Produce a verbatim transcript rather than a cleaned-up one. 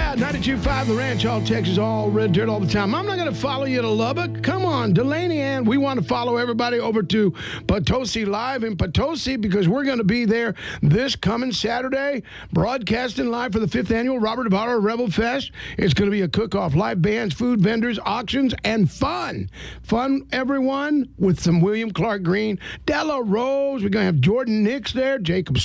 Yeah, ninety-two point five The Ranch, all Texas, all red dirt all the time. I'm not going to follow you to Lubbock. Come on, Delaney Ann. We want to follow everybody over to Potosi Live in Potosi because we're going to be there this coming Saturday, broadcasting live for the fifth annual Robert Ibarra Rebel Fest. It's going to be a cook-off, live bands, food vendors, auctions, and fun. Fun, everyone, with some William Clark Green, Della Rose. We're going to have Jordan Nix there, Jacob